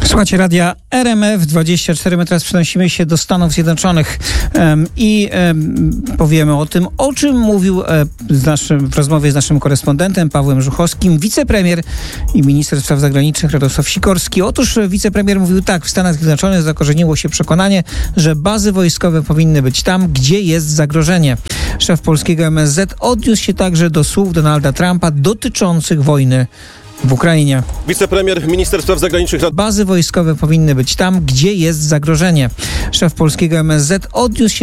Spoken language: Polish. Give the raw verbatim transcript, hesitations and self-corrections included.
Słuchajcie radia R M F dwadzieścia cztery. My teraz przenosimy się do Stanów Zjednoczonych um, i um, powiemy o tym, o czym mówił e, z naszym, w rozmowie z naszym korespondentem Pawłem Żuchowskim wicepremier i minister spraw zagranicznych Radosław Sikorski. Otóż wicepremier mówił tak: w Stanach Zjednoczonych zakorzeniło się przekonanie, że bazy wojskowe powinny być tam, gdzie jest zagrożenie. Szef polskiego M S Z odniósł się także do słów Donalda Trumpa dotyczących wojny w Ukrainie. Wicepremier, minister spraw zagranicznych... Bazy wojskowe powinny być tam, gdzie jest zagrożenie. Szef polskiego M S Z odniósł się